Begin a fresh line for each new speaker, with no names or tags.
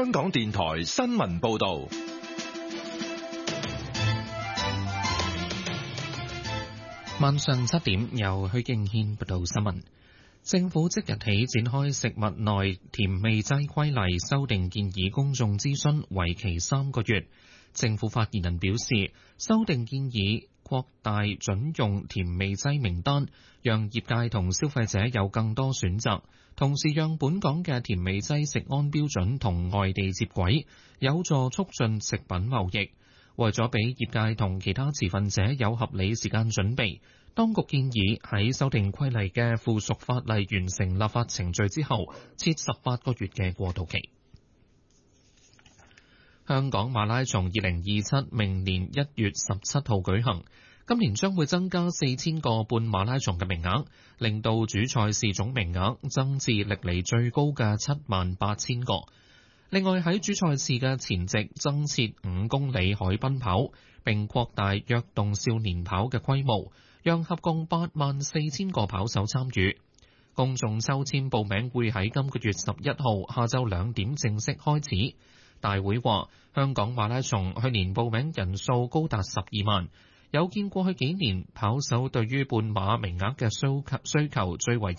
香港電台新聞報道。
晚上7點，由許敬軒報道新聞。政府即日起展開食物內甜味劑規例修訂建議公眾諮詢，為期3個月。政府發言人表示，修訂建議擴大準用甜味劑名單，讓業界同消費者有更多選擇，同時讓本港嘅甜味劑食安標準同外地接軌，有助促進食品貿易。為咗俾業界同其他持份者有合理時間準備，當局建議喺修訂規例嘅附屬法例完成立法程序之後，設18個月嘅過渡期。香港馬拉松2027明年1月17號舉行，今年將會增加4000個半馬拉松嘅名額，令到主賽事總名額增至歷嚟最高嘅78000個。另外喺主賽事嘅前夕增設5公里海濱跑，並擴大躍動少年跑嘅規模，讓合共84000個跑手參與。公眾抽籤報名會喺今個月11號下晝2點正式開始。大會話，香港馬拉松去年報名人數高達12萬，有見過去幾年跑手對於半馬名額嘅需求最為